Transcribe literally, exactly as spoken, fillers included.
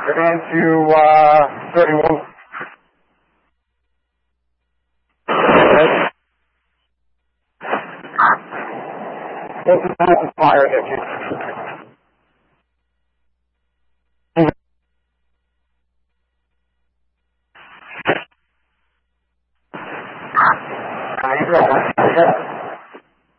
Advance to uh, thirty-one. What's the time of fire that you... There you go.